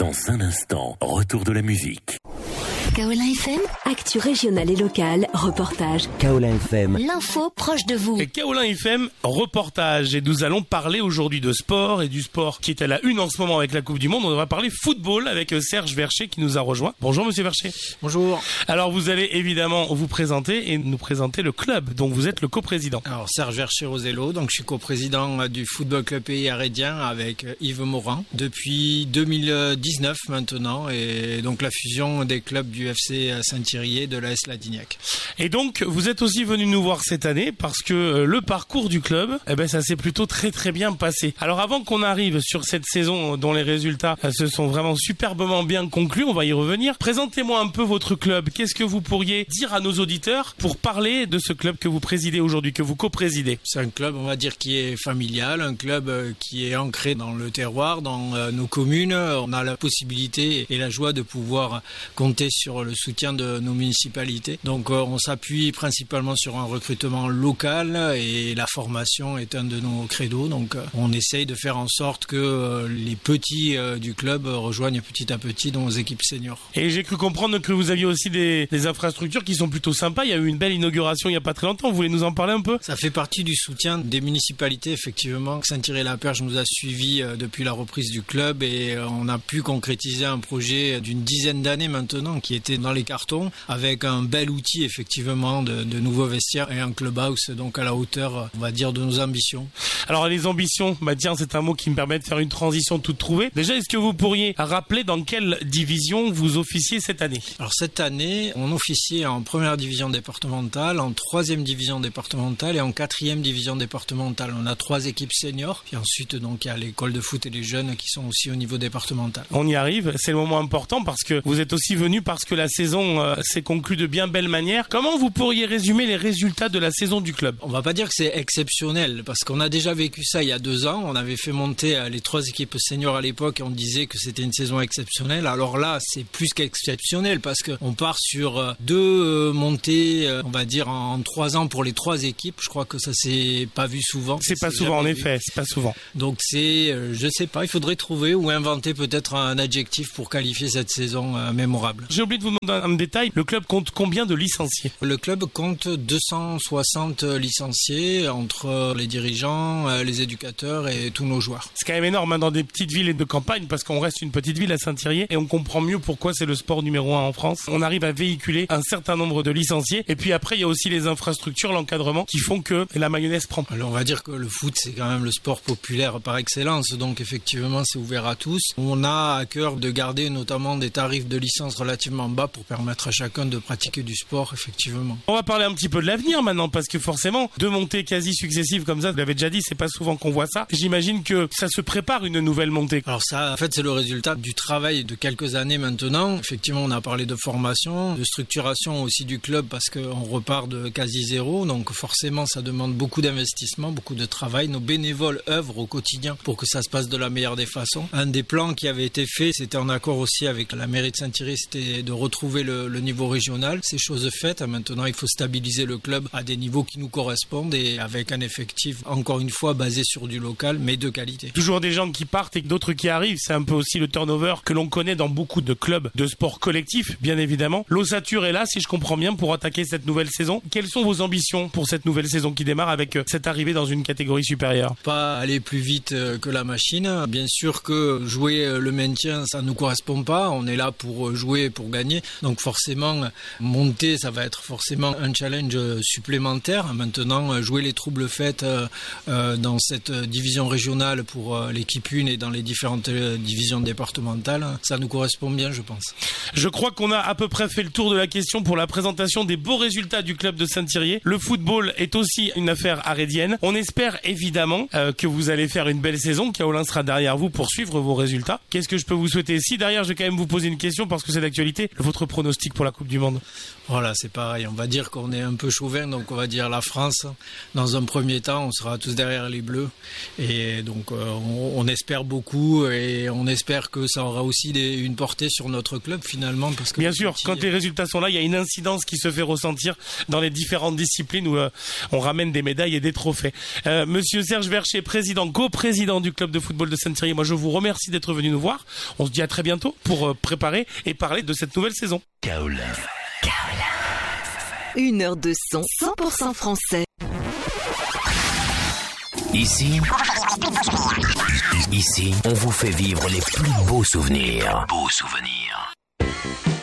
Dans un instant, retour de la musique. Kaolin FM, actu régionale et locale, reportage. Kaolin FM, l'info proche de vous. Et Kaolin FM, reportage. Et nous allons parler aujourd'hui de sport et du sport qui est à la une en ce moment avec la Coupe du Monde. On va parler football avec Serge Vercher qui nous a rejoint. Bonjour Monsieur Vercher. Bonjour. Alors vous allez évidemment vous présenter et nous présenter le club dont vous êtes le coprésident. Alors Serge Vercher Rosello, donc je suis coprésident du Football Club Pays Arédien avec Yves Morand depuis 2019 maintenant, et donc la fusion des clubs du FC Saint-Thierry et de l'AS Ladignac. Et donc vous êtes aussi venu nous voir cette année parce que le parcours du club, ça s'est plutôt très bien passé. Alors avant qu'on arrive sur cette saison dont les résultats se sont vraiment superbement bien conclus, on va y revenir. Présentez-moi un peu votre club. Qu'est-ce que vous pourriez dire à nos auditeurs pour parler de ce club que vous présidez aujourd'hui, que vous coprésidez? C'est un club, on va dire, qui est familial, un club qui est ancré dans le terroir, dans nos communes. On a la possibilité et la joie de pouvoir compter sur le soutien de nos municipalités. Donc on s'appuie principalement sur un recrutement local et la formation est un de nos credos. Donc on essaye de faire en sorte que les petits du club rejoignent petit à petit nos équipes seniors. Et j'ai cru comprendre que vous aviez aussi des infrastructures qui sont plutôt sympas. Il y a eu une belle inauguration il n'y a pas très longtemps. Vous voulez nous en parler un peu? Ça fait partie du soutien des municipalités, effectivement. Saint-Thierry-la-Perche nous a suivis depuis la reprise du club et on a pu concrétiser un projet d'une dizaine d'années maintenant qui était dans les cartons, avec un bel outil effectivement de nouveaux vestiaires et un clubhouse donc à la hauteur, on va dire, de nos ambitions. Alors les ambitions, tiens, c'est un mot qui me permet de faire une transition toute trouvée. Déjà, est-ce que vous pourriez rappeler dans quelle division vous officiez cette année? Alors cette année, on officiait en première division départementale, en troisième division départementale et en quatrième division départementale. On a 3 équipes seniors, et ensuite donc il y a l'école de foot et les jeunes qui sont aussi au niveau départemental. On y arrive, c'est le moment important parce que vous êtes aussi venu parce que la saison s'est conclue de bien belle manière. Comment vous pourriez résumer les résultats de la saison du club? On va pas dire que c'est exceptionnel parce qu'on a déjà vécu ça il y a 2 ans. On avait fait monter les 3 équipes seniors à l'époque et on disait que c'était une saison exceptionnelle. Alors là, c'est plus qu'exceptionnel parce qu'on part sur 2 montées, on va dire en 3 ans pour les 3 équipes. Je crois que ça s'est pas vu souvent. C'est pas souvent en effet, c'est pas souvent. Donc c'est, je sais pas, il faudrait trouver ou inventer peut-être un adjectif pour qualifier cette saison mémorable. J'ai oublié de vous demander un détail. Le club compte combien de licenciés? Le club compte 260 licenciés entre les dirigeants, les éducateurs et tous nos joueurs. C'est quand même énorme dans des petites villes et de campagne parce qu'on reste une petite ville à Saint-Thierry et on comprend mieux pourquoi c'est le sport numéro 1 en France. On arrive à véhiculer un certain nombre de licenciés et puis après il y a aussi les infrastructures, l'encadrement qui font que la mayonnaise prend. Alors on va dire que le foot c'est quand même le sport populaire par excellence, donc effectivement c'est ouvert à tous. On a à cœur de garder notamment des tarifs de licence relativement bas pour permettre à chacun de pratiquer du sport, effectivement. On va parler un petit peu de l'avenir maintenant parce que forcément 2 montées quasi successives comme ça, vous l'avez déjà dit, c'est pas souvent qu'on voit ça. J'imagine que ça se prépare une nouvelle montée. Alors ça, en fait, c'est le résultat du travail de quelques années maintenant. Effectivement, on a parlé de formation, de structuration aussi du club parce qu'on repart de quasi zéro. Donc forcément, ça demande beaucoup d'investissement, beaucoup de travail. Nos bénévoles œuvrent au quotidien pour que ça se passe de la meilleure des façons. Un des plans qui avait été fait, c'était en accord aussi avec la mairie de Saint-Thierry, c'était de retrouver le niveau régional. C'est chose faite. Maintenant, il faut stabiliser le club à des niveaux qui nous correspondent et avec un effectif, encore une fois, basé sur du local, mais de qualité. Toujours des gens qui partent et d'autres qui arrivent. C'est un peu aussi le turnover que l'on connaît dans beaucoup de clubs de sport collectif, bien évidemment. L'ossature est là, si je comprends bien, pour attaquer cette nouvelle saison. Quelles sont vos ambitions pour cette nouvelle saison qui démarre avec cette arrivée dans une catégorie supérieure? Pas aller plus vite que la machine. Bien sûr que jouer le maintien, ça ne nous correspond pas. On est là pour jouer, pour gagner. Donc forcément, monter, ça va être forcément un challenge supplémentaire. Maintenant, jouer les troubles faites dans cette division régionale pour l'équipe 1 et dans les différentes divisions départementales, ça nous correspond bien, je pense. Je crois qu'on a à peu près fait le tour de la question pour la présentation des beaux résultats du club de Saint-Thierry. Le football est aussi une affaire arédienne. On espère évidemment que vous allez faire une belle saison. Kaolin sera derrière vous pour suivre vos résultats. Qu'est-ce que je peux vous souhaiter? Si derrière, je vais quand même vous poser une question parce que c'est d'actualité. votre pronostic pour la Coupe du Monde? Voilà, c'est pareil. On va dire qu'on est un peu chauvin, donc on va dire la France. Dans un premier temps, on sera tous derrière les Bleus. Et donc, on espère beaucoup et on espère que ça aura aussi une portée sur notre club finalement. Parce que bien sûr, quand les résultats sont là, il y a une incidence qui se fait ressentir dans les différentes disciplines où on ramène des médailles et des trophées. Monsieur Serge Verchet, coprésident du club de football de Saint-Thierry, moi je vous remercie d'être venu nous voir. On se dit à très bientôt pour préparer et parler de cette nouvelle saison. Kaolin. 1 heure de son 100% français. Ici, on vous fait vivre les plus beaux souvenirs.